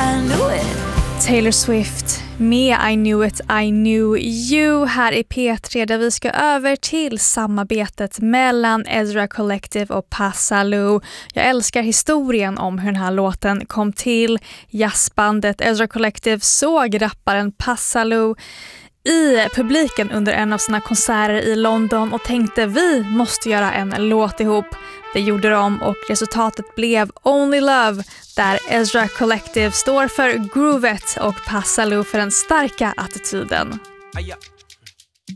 I knew it. Taylor Swift med I Knew It, I Knew You här i P3 där vi ska över till samarbetet mellan Ezra Collective och Passaloo. Jag älskar historien om hur den här låten kom till. Jazzbandet Ezra Collective såg rapparen Passaloo i publiken under en av sina konserter i London och tänkte vi måste göra en låt ihop. Det gjorde de och resultatet blev Only Love där Ezra Collective står för groovet och Passaloo för den starka attityden.